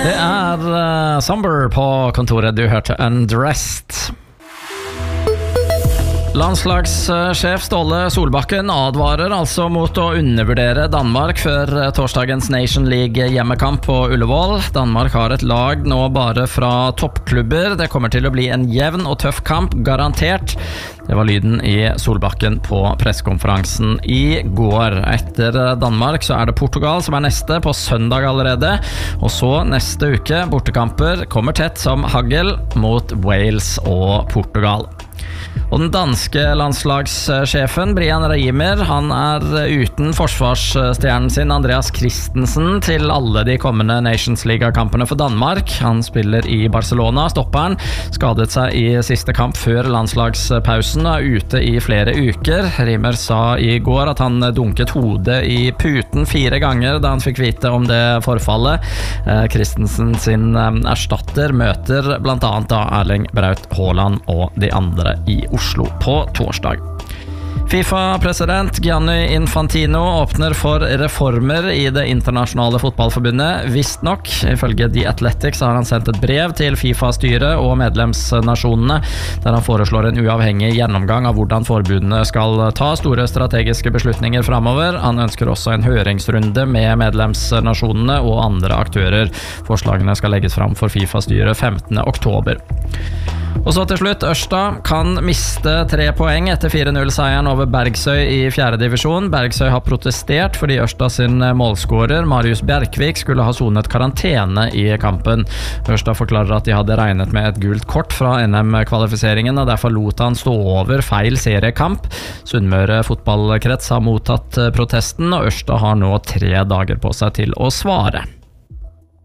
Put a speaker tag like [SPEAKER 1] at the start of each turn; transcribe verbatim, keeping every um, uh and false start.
[SPEAKER 1] Det er uh, Somber på kontoret. Du hørte Undressed. Landslagssjef Ståle Solbakken advarer altså mot å undervurdere Danmark før torsdagens Nation League hjemmekamp på Ullevål. Danmark har et lag nå bare fra toppklubber. Det kommer til å bli en jevn og tøff kamp, garantert. Det var lyden i Solbakken på pressekonferansen i går. Etter Danmark så er det Portugal som er neste på søndag allerede. Og så neste uke bortekamper kommer tett som hagl mot Wales og Portugal. Og den danske landslagssjefen Brian Reimer, han er uten forsvarsstjernen sin Andreas Christensen til alle de kommende Nations League-kampene for Danmark. Han spiller i Barcelona. Stopperen skadet seg i siste kamp før landslagspausen og er ute i flere uker. Reimer sa i går at han dunket hodet i puten fire ganger da han fikk vite om det forfallet. Christensen sin erstatter møter blant annet da Erling Braut Haaland og de andre i Oslo på torsdag. FIFA-president Gianni Infantino åpner for reformer i det internasjonale fotballforbundet. Visst nok, ifølge The Athletic så har han sendt et brev til FIFA-styret og medlemsnasjonene, der han foreslår en uavhengig gjennomgang av hvordan forbundene skal ta store strategiske beslutninger fremover. Han ønsker også en høringsrunde med medlemsnasjonene og andre aktører. Forslagene skal legges fram for FIFA-styret femtende oktober. Og så til slutt, Ørsta kan miste tre poeng etter fire null-seieren over Bergsøy i fjerde divisjon. Bergsøy har protestert fordi Ørsta sin målskårer, Marius Bjerkvik, skulle ha sonet karantene i kampen. Ørsta forklarer at de hadde regnet med et gult kort fra N M-kvalifiseringen, og derfor lot han stå over feil seriekamp. Sunnmøre fotballkrets har mottatt protesten, og Ørsta har nå tre dager på seg til å svare.